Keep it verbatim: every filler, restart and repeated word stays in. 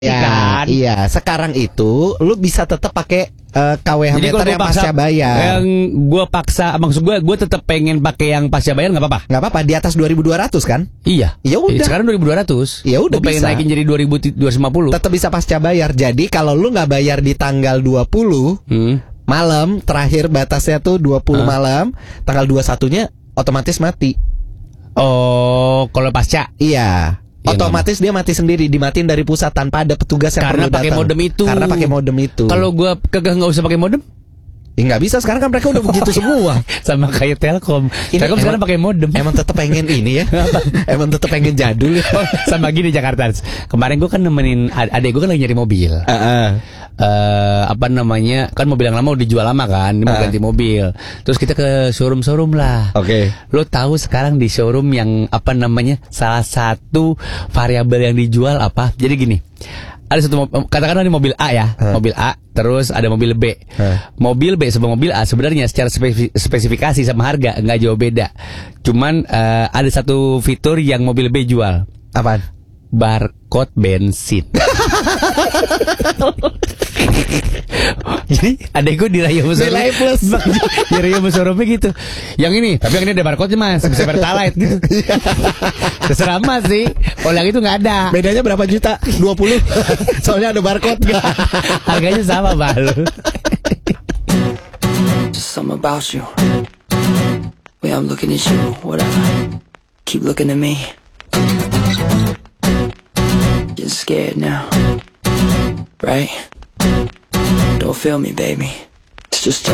Ya, kan? iya. Sekarang itu lu bisa tetap pakai uh, K W H Jadi meter yang pasca bayar. Yang gue paksa, maksud gue, gue tetap pengen pakai yang pasca bayar, nggak apa-apa. Nggak apa-apa, di atas dua ribu dua ratus kan? Iya. Ya udah. Sekarang dua ribu dua ratus. Ya udah, gue pengen bisa naikin jadi dua ribu dua ratus lima puluh. Tetap bisa pasca bayar. Jadi kalau lu nggak bayar di tanggal dua puluh hmm. malam, terakhir batasnya tuh dua puluh huh? malam, tanggal dua puluh satunya otomatis mati. Oh, kalau pasca? Iya. Ya, otomatis dia mati sendiri, dimatiin dari pusat tanpa ada petugas yang karena perlu pakai datang. modem itu. Karena pakai modem itu. Kalau gue kagak nggak usah pakai modem? Ya nggak bisa, sekarang kan mereka udah begitu semua. Sama kayak Telkom. Ini Telkom emang, sekarang pakai modem. Emang tetap pengen ini ya. Emang tetap pengen jadul ya. Oh, sama gini Jakarta. Kemarin gue kan nemenin adek gue kan lagi nyari mobil. Uh -uh. Uh, apa namanya, kan mobil yang lama udah dijual lama kan, dia mau uh. ganti mobil. Terus kita ke showroom-showroom lah. Oke. Okay. Lo tahu sekarang di showroom yang apa namanya, salah satu variabel yang dijual apa? Jadi gini, ada satu katakanlah ini mobil A ya, uh. mobil A, terus ada mobil B. Uh. Mobil B sama mobil A sebenarnya secara spesifikasi sama harga nggak jauh beda. Cuman uh, ada satu fitur yang mobil B jual. Apaan? Barcode bensin. Jadi adek gue dirayu besar nilai plus dirayu besar gitu. Yang ini, tapi yang ini ada barcode mas, bisa pertalite gitu. Terserah mas sih. Kalau yang itu nggak ada. Bedanya berapa juta? dua puluh. Soalnya ada barcode. Harganya sama balu. Just something about you. Way I'm looking at you, whatever. Keep looking at me. Getting scared now, right? Don't feel me, baby. It's just